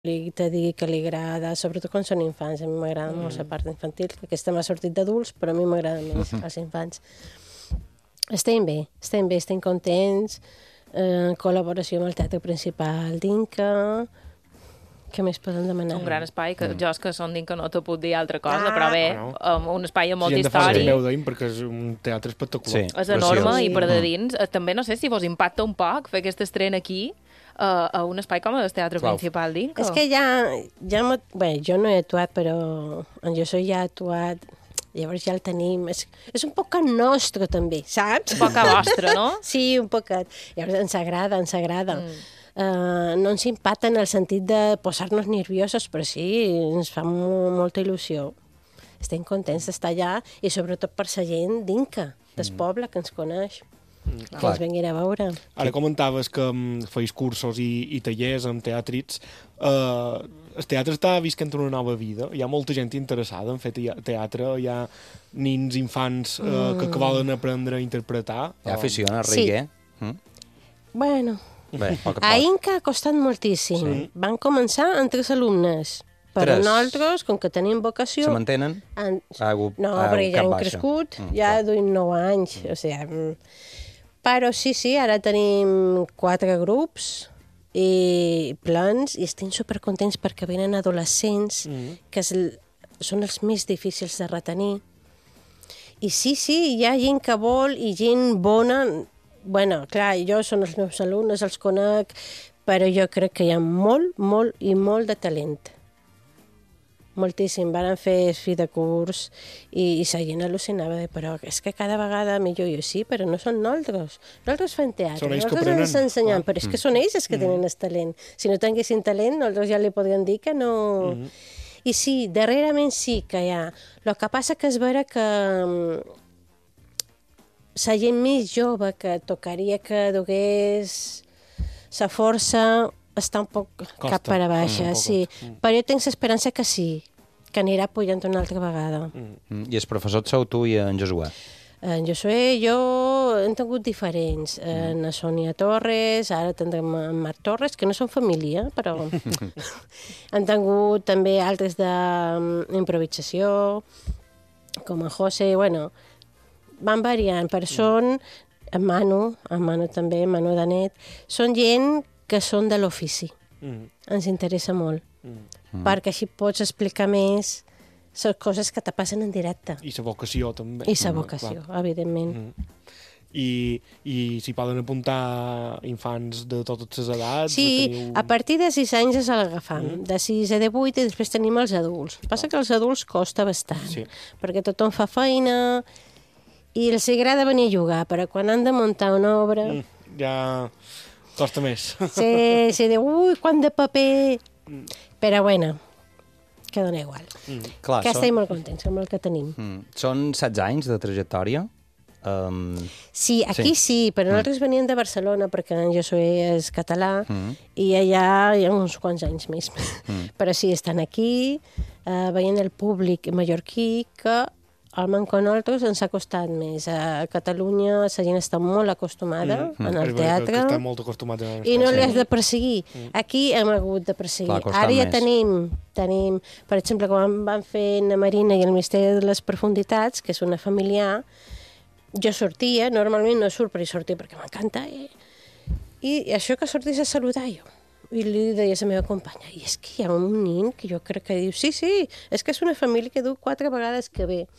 te digui que li agrada, sobretot quan són infants. A mi m'agrada molt la part infantil, que aquesta m'ha sortit d'adults, però a mi m'agrada més els infants. Estem bé, estem contents, en col·laboració amb el teatre principal d'Inca. Què més podem demanar? Un gran espai, que jo que són d'Inca no te puc dir altra cosa, però bé, un espai amb molta història. Perquè és un teatre espectacular. És enorme i per de dins. També no sé si vos impacta un poc fer aquest estrena aquí, a un espai com el teatre principal d'Inca. És que bé, jo no he actuat, però en Josué ja ha actuat, llavors ja el tenim. És un poc nostre, també, saps? Un poc a vostre, no? Sí, un poquet. Llavors ens agrada. No ens impacta en el sentit de posar-nos nerviosos, però sí, ens fa molta il·lusió. Estem contents d'estar allà i sobretot per la gent d'Inca, del poble que ens coneix. Que ens venguin a veure. Ara comentaves que feis cursos i tallers amb teatrits. El teatre està visquent una nova vida. Hi ha molta gent interessada en fer teatre. Hi ha nins, infants que volen aprendre a interpretar. Hi ha afició a Reguer? Bueno, a Inca ha costat moltíssim. Van començar amb 3 alumnes. Però nosaltres, com que tenim vocació... Se mantenen? No, perquè ja hem crescut, ja duim 9 anys. O sigui... Però sí, ara tenim 4 grups i plans i estem supercontents perquè venen adolescents que són els més difícils de retenir. I sí, hi ha gent que vol i gent bona. Bueno, clar, jo són els meus alumnes, els conec, però jo crec que hi ha molt, molt i molt de talent. Moltíssim, van fer fi de curs i la gent al·lucinava, però és que cada vegada millor. Jo sí, però no són nosaltres. Nosaltres fem teatre, nosaltres ens ensenyem, però és que són ells els que tenen el talent. Si no tinguessin talent, nosaltres ja li podríem dir que no... I sí, darrerament sí que hi ha. El que passa que és vera que la gent més jove que tocaria que dugués la força està un poc cap per a baixa, sí. Però jo tinc l'esperança que sí, que anirà pujant una altra vegada. I els professors sou tu i en Josué? En Josué, jo hem tingut diferents. En Sònia Torres, ara tindrem en Marc Torres, que no són família, però han tingut també altres d'improvisació, com en José, bueno, van variant, però són en Manu també, Manu Danet, són gent que són de l'ofici. Ens interessa molt. Perquè així pots explicar més les coses que te passen en directe. I la vocació, també. I la vocació, evidentment. I s'hi poden apuntar infants de totes les edats? Sí, a partir de 6 anys és l'agafam. De 6 a 8 i després tenim els adults. El que passa que els adults costa bastant, perquè tothom fa feina i els agrada venir a jugar, però quan han de muntar una obra... Ja costa més. Sí, diu, ui, quant de paper... Però bueno, que dona igual. Clar, que estem molt contents amb el que tenim. Són 16 anys de trajectòria? Sí, aquí sí, però nosaltres veníem de Barcelona perquè en Josué és català i allà hi ha uns quants anys més. Però sí, estan aquí, veient el públic mallorquí que almenys con nosaltres ens ha costat més. A Catalunya la gent està molt acostumada en el teatre està molt acostumada i no li has de perseguir. Aquí hem hagut de perseguir. Ara ja tenim, per exemple, quan van fer la Marina i el Misteri de les Profunditats, que és una familiar, jo sortia, normalment no surt, però sortia perquè m'encanta, i això que sortís a saludar jo. I li deia a la meva companya, i és que hi ha un nin que jo crec que diu, sí, és que és una família que diu 4 vegades que ve.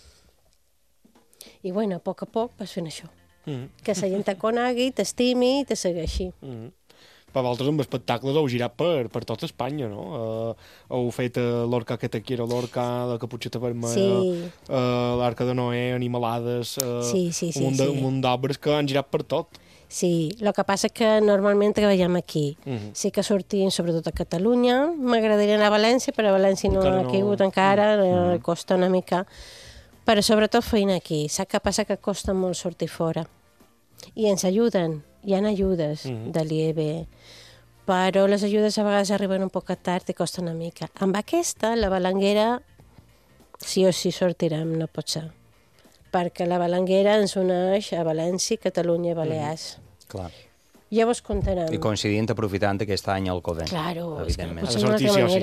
I bueno, a poc vas fent això. Que la gent te conegui, t'estimi i te segueixi. Per vosaltres amb espectacles heu girat per tota Espanya, no? Heu fet l'Orca que te quiero, l'Orca, la Caputxeta Vermella, l'Arca de Noé, Animalades, un munt d'obres que han girat per tot. Sí, el que passa que normalment treballem aquí. Sí que sortim sobretot a Catalunya, m'agradaria anar a València, però a València no ha caigut encara, costa una mica. Però sobretot feina aquí. Sap què passa? Que costa molt sortir fora. I ens ajuden. Hi ha ajudes de l'IEB. Però les ajudes a vegades arriben un poc tard i costa una mica. Amb aquesta, la Balanguera, sí o sí sortirem, no pot ser. Perquè la Balanguera ens uneix a València, Catalunya i Balears. Clar. Ja vos contarem. I coincidint, aprofitant aquest any al Covent. Claro, evidentment. és que potser d'una altra manera.